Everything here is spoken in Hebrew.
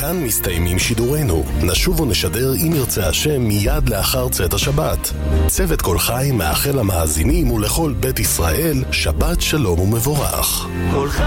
כאן מסתיימים שידורנו. נשוב ונשדר אם ירצה השם מיד לאחר צאת השבת. צוות כל חי מאחל למאזינים ולכל בית ישראל שבת שלום ומבורך. כל חי